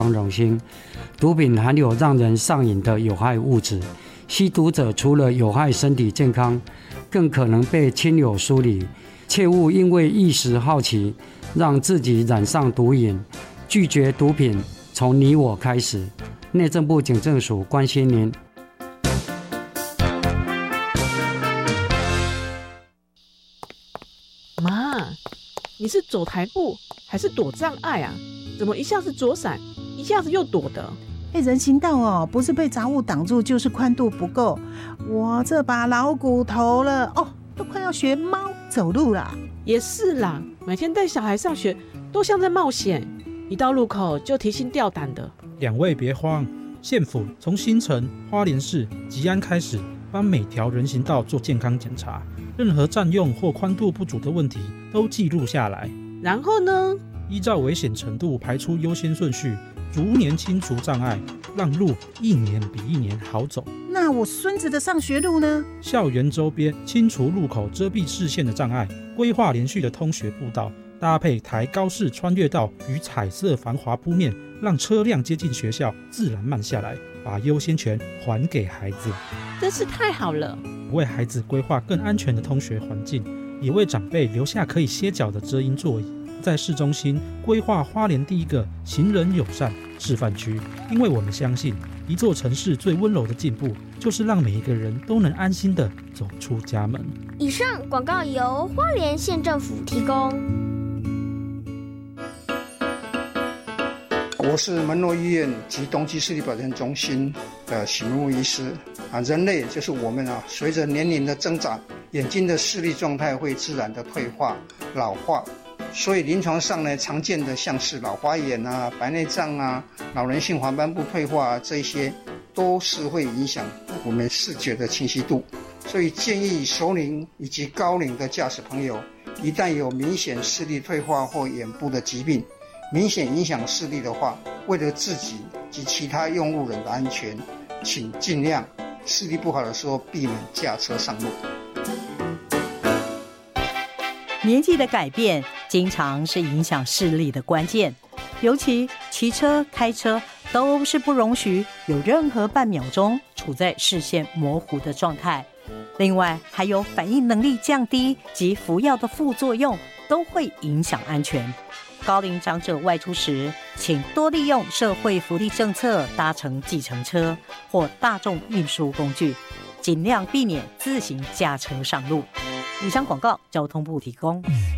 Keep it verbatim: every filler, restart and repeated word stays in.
荣幸。毒品含有让人上瘾的有害物质，吸毒者除了有害身体健康，更可能被亲友疏离。切勿因为一时好奇，让自己染上毒瘾。拒绝毒品，从你我开始。内政部警政署关心您。 妈，你是走台步还是躲障碍啊？怎么一下子左闪，一下子又躲的？ 哎，人行道哦，不是被杂物挡住，就是宽度不够。我这把老骨头了哦，都快要学猫走路了。 也是啦，每天带小孩上学都像在冒险，一到路口就提心吊胆的。 两位别慌，县府从新城、花莲市、吉安开始，帮每条人行道做健康检查，任何占用或宽度不足的问题都记录下来。 然后呢？ 依照危险程度排出优先顺序，逐年清除障碍，让路一年比一年好走。 那我孙子的上学路呢？ 校园周边清除路口遮蔽视线的障碍，规划连续的通学步道，搭配抬高式穿越道与彩色防滑铺面，让车辆接近学校自然慢下来，把优先权还给孩子。 真是太好了！ 为孩子规划更安全的通学环境，也为长辈留下可以歇脚的遮阴座椅。在市中心规划花莲第一个行人友善示范区，因为我们相信，一座城市最温柔的进步，就是让每一个人都能安心地走出家门。 以上广告由花莲县政府提供。 我是门诺医院及东基视力保健中心的许明武医师啊。人类就是我们啊，随着年龄的增长，眼睛的视力状态会自然的退化、老化。所以临床上呢，常见的像是老花眼啊、白内障啊、老人性黄斑部退化啊，这些都是会影响我们视觉的清晰度。所以建议熟龄以及高龄的驾驶朋友，一旦有明显视力退化或眼部的疾病，明显影响视力的话，为了自己及其他用路人的安全，请尽量视力不好的时候避免驾车上路。 年纪的改变经常是影响视力的关键，尤其骑车、开车都是不容许有任何半秒钟处在视线模糊的状态。另外，还有反应能力降低及服药的副作用都会影响安全。高龄长者外出时，请多利用社会福利政策搭乘计程车或大众运输工具，尽量避免自行驾车上路。以上广告，交通部提供。